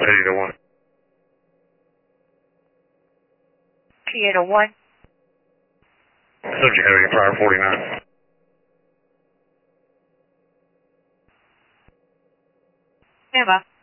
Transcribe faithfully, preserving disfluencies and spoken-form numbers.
eight oh one. T eight oh one. Subject having a prior forty-nine. Stand by.